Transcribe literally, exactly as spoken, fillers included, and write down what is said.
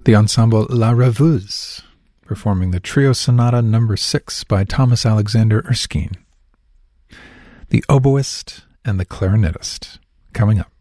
the ensemble La Rêveuse, performing the Trio Sonata number six by Thomas Alexander Erskine. The Oboist and the Clarinetist, coming up.